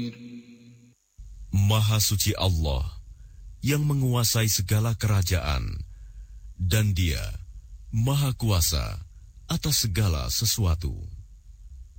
Maha suci Allah yang menguasai segala kerajaan, dan Dia Maha Kuasa atas segala sesuatu.